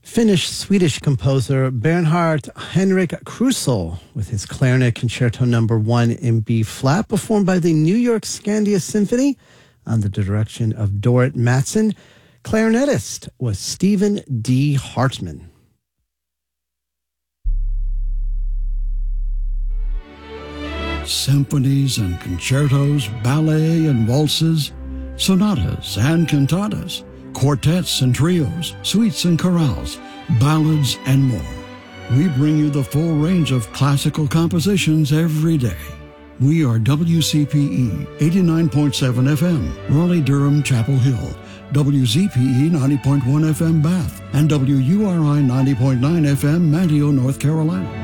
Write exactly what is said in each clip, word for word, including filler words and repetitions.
Finnish-Swedish composer Bernhard Henrik Krusel with his clarinet concerto number one in B-flat, performed by the New York Scandia Symphony under the direction of Dorrit Mattson. Clarinetist was Stephen D. Hartman. Symphonies and concertos, ballet and waltzes, sonatas and cantatas, quartets and trios, suites and chorales, ballads, and more. We bring you the full range of classical compositions every day. We are W C P E eighty-nine point seven F M, Raleigh-Durham, Chapel Hill, W Z P E ninety point one F M, Bath, and W U R I ninety point nine F M, Manteo, North Carolina.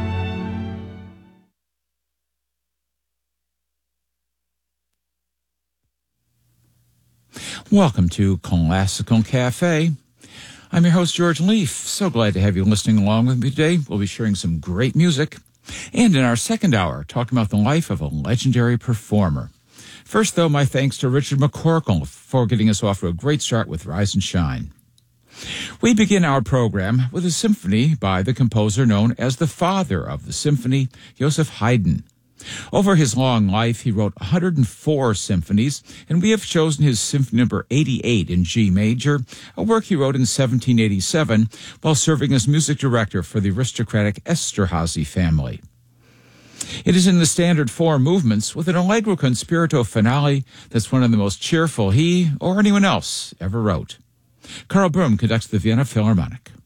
Welcome to Classical Cafe. I'm your host, George Leaf. So glad to have you listening along with me today. We'll be sharing some great music. And in our second hour, talking about the life of a legendary performer. First, though, my thanks to Richard McCorkle for getting us off to a great start with Rise and Shine. We begin our program with a symphony by the composer known as the father of the symphony, Joseph Haydn. Over his long life, he wrote one hundred four symphonies, and we have chosen his symphony number eighty-eight in G major, a work he wrote in seventeen eighty-seven while serving as music director for the aristocratic Esterházy family. It is in the standard four movements with an allegro con spirito finale that's one of the most cheerful he or anyone else ever wrote. Karl Böhm conducts the Vienna Philharmonic.